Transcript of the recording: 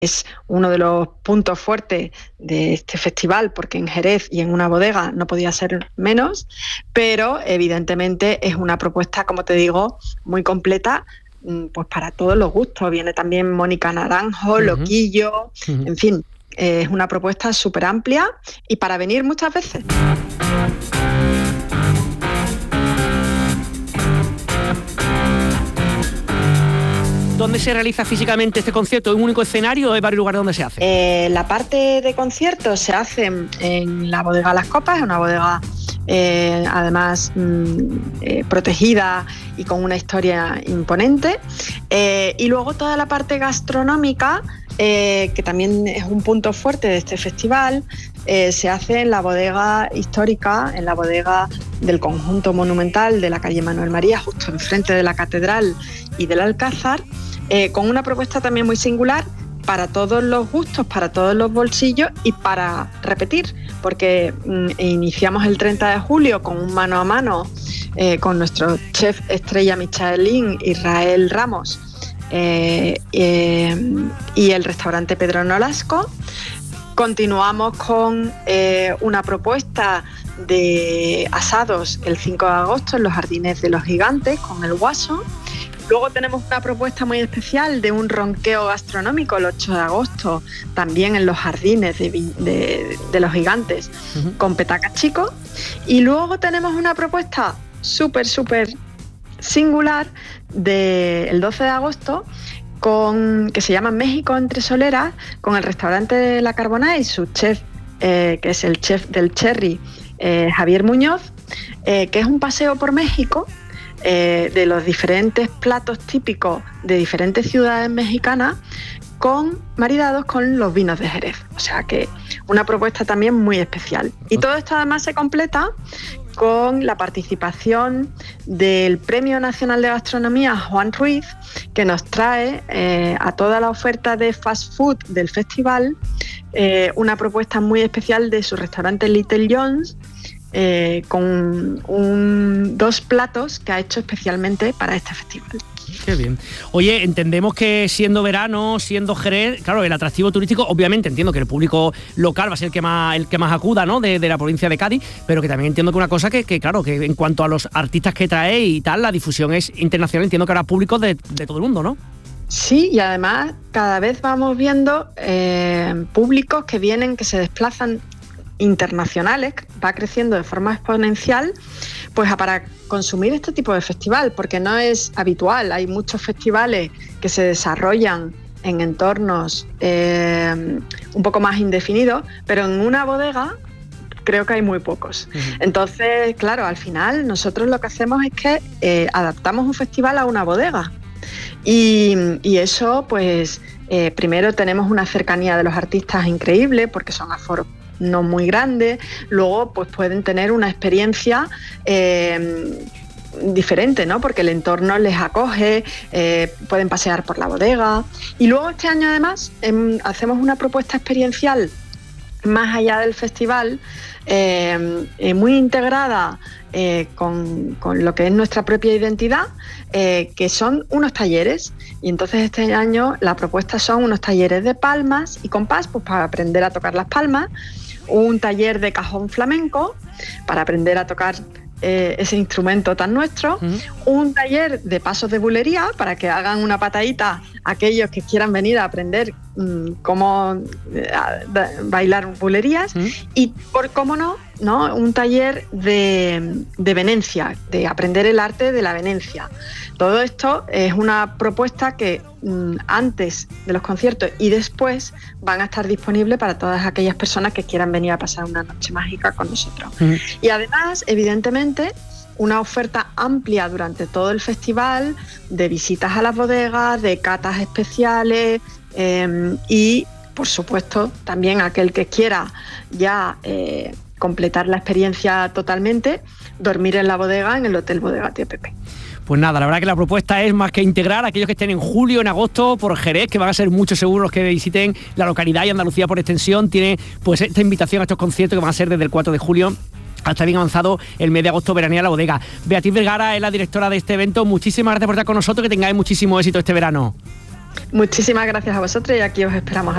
es uno de los puntos fuertes de este festival, porque en Jerez y en una bodega no podía ser menos, pero evidentemente es una propuesta, como te digo, muy completa, pues para todos los gustos. Viene también Mónica Naranjo, Loquillo, en fin, es una propuesta súper amplia y para venir muchas veces. ¿Dónde se realiza físicamente este concierto? ¿Es un único escenario o hay varios lugares donde se hace? La parte de conciertos se hace en la bodega Las Copas, es una bodega además protegida y con una historia imponente. Y luego toda la parte gastronómica, que también es un punto fuerte de este festival, se hace en la bodega histórica, en la bodega del conjunto monumental de la calle Manuel María, justo enfrente de la catedral y del Alcázar, con una propuesta también muy singular para todos los gustos, para todos los bolsillos y para repetir, porque iniciamos el 30 de julio con un mano a mano con nuestro chef estrella Michelin, Israel Ramos, y el restaurante Pedro Nolasco. Continuamos con una propuesta de asados el 5 de agosto en los Jardines de los Gigantes con el Guaso. Luego tenemos una propuesta muy especial de un ronqueo gastronómico el 8 de agosto, también en los Jardines de los Gigantes, con Petaca Chico. Y luego tenemos una propuesta súper singular del 12 de agosto, que se llama México entre soleras, con el restaurante La Carbonara y su chef, que es el chef del Cherry, Javier Muñoz, que es un paseo por México, de los diferentes platos típicos de diferentes ciudades mexicanas, maridados con los vinos de Jerez. O sea que una propuesta también muy especial. Y todo esto además se completa con la participación del Premio Nacional de Gastronomía Juan Ruiz, que nos trae a toda la oferta de fast food del festival una propuesta muy especial de su restaurante Little John's, con 2 platos que ha hecho especialmente para este festival. Qué bien. Oye, entendemos que siendo verano, siendo Jerez, claro, el atractivo turístico, obviamente entiendo que el público local va a ser el que más acuda, ¿no?, de la provincia de Cádiz, pero que también entiendo que una cosa que claro, que en cuanto a los artistas que trae y tal, la difusión es internacional, entiendo que habrá públicos de todo el mundo, ¿no? Sí, y además cada vez vamos viendo públicos que vienen, que se desplazan internacionales, va creciendo de forma exponencial, pues para consumir este tipo de festival, porque no es habitual. Hay muchos festivales que se desarrollan en entornos un poco más indefinidos, pero en una bodega creo que hay muy pocos. Entonces, claro, al final nosotros lo que hacemos es que adaptamos un festival a una bodega. Y eso, pues, primero tenemos una cercanía de los artistas increíble, porque son aforos no muy grandes. Luego, pues pueden tener una experiencia diferente, ¿no?, porque el entorno les acoge, pueden pasear por la bodega. Y luego este año además hacemos una propuesta experiencial más allá del festival, muy integrada con lo que es nuestra propia identidad, que son unos talleres. Y entonces este año la propuesta son unos talleres de palmas y compás, pues para aprender a tocar las palmas, un taller de cajón flamenco para aprender a tocar ese instrumento tan nuestro, un taller de pasos de bulería para que hagan una patadita aquellos que quieran venir a aprender cómo bailar bulerías, y cómo no, un taller de venencia, de aprender el arte de la venencia. Todo esto es una propuesta que antes de los conciertos y después van a estar disponibles para todas aquellas personas que quieran venir a pasar una noche mágica con nosotros. Y además, evidentemente, una oferta amplia durante todo el festival de visitas a las bodegas, de catas especiales, y, por supuesto, también aquel que quiera ya completar la experiencia totalmente, dormir en la bodega, en el Hotel Bodega Tío Pepe. Pues nada, la verdad que la propuesta es más que integrar a aquellos que estén en julio, en agosto, por Jerez, que van a ser muchos seguros los que visiten la localidad y Andalucía por extensión. Tiene pues esta invitación a estos conciertos que van a ser desde el 4 de julio hasta bien avanzado el mes de agosto, veranía la bodega. Beatriz Vergara es la directora de este evento. Muchísimas gracias por estar con nosotros, que tengáis muchísimo éxito este verano. Muchísimas gracias a vosotros y aquí os esperamos.